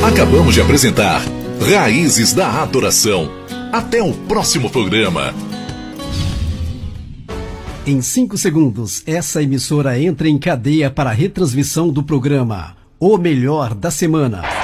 Acabamos de apresentar Raízes da Adoração. Até o próximo programa. Em 5 segundos, essa emissora entra em cadeia para a retransmissão do programa O Melhor da Semana.